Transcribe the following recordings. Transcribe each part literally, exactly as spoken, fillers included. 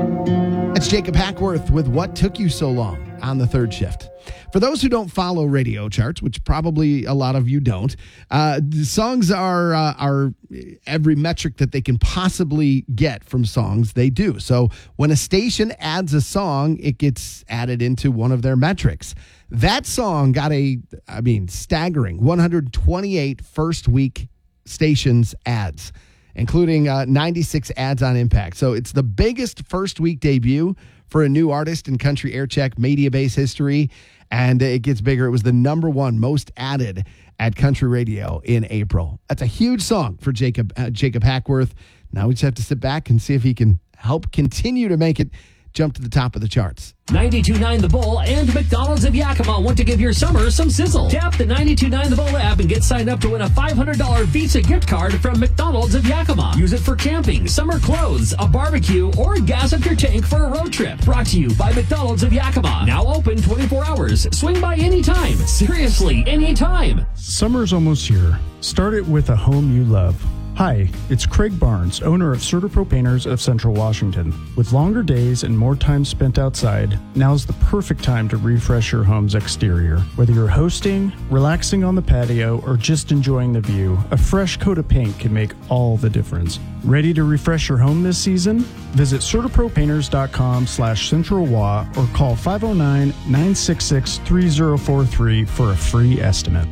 It's Jacob Hackworth with What Took You So Long on the third shift. For those who don't follow radio charts, which probably a lot of you don't, uh, the songs are uh, are every metric that they can possibly get from songs they do. So when a station adds a song, it gets added into one of their metrics. That song got a, I mean, staggering one hundred twenty-eight first week stations ads, including uh, ninety-six ads on Impact. So it's the biggest first week debut for a new artist in country aircheck media base history, and it gets bigger. It was the number one most added at country radio in April. That's a huge song for Jacob uh, Jacob Hackworth. Now we just have to sit back and see if he can help continue to make it jump to the top of the charts. ninety-two point nine The Bull and McDonald's of Yakima want to give your summer some sizzle. Tap the ninety-two point nine The Bull app and get signed up to win a five hundred dollars Visa gift card from McDonald's of Yakima. Use it for camping, summer clothes, a barbecue, or gas up your tank for a road trip. Brought to you by McDonald's of Yakima. Now open twenty-four hours. Swing by anytime. Seriously, anytime. Summer's almost here. Start it with a home you love. Hi, it's Craig Barnes, owner of CertaPro Painters of Central Washington. With longer days and more time spent outside, now's the perfect time to refresh your home's exterior. Whether you're hosting, relaxing on the patio, or just enjoying the view, a fresh coat of paint can make all the difference. Ready to refresh your home this season? Visit CertaProPainters.com slash CentralWA or call five oh nine, nine six six, three oh four three for a free estimate.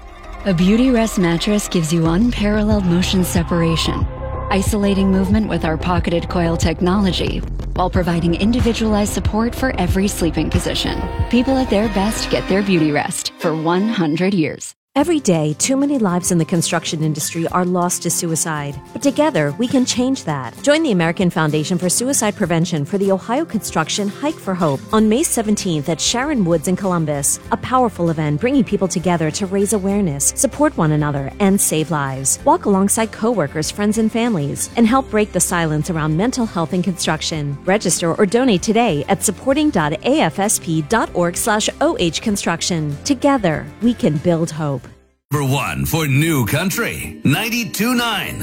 A Beautyrest mattress gives you unparalleled motion separation, isolating movement with our pocketed coil technology, while providing individualized support for every sleeping position. People at their best get their Beautyrest for one hundred years. Every day, too many lives in the construction industry are lost to suicide. But together, we can change that. Join the American Foundation for Suicide Prevention for the Ohio Construction Hike for Hope on May seventeenth at Sharon Woods in Columbus. A powerful event bringing people together to raise awareness, support one another, and save lives. Walk alongside coworkers, friends, and families, and help break the silence around mental health in construction. Register or donate today at supporting.afsp.org slash OH construction. Together, we can build hope. Number one for New Country, ninety-two point nine.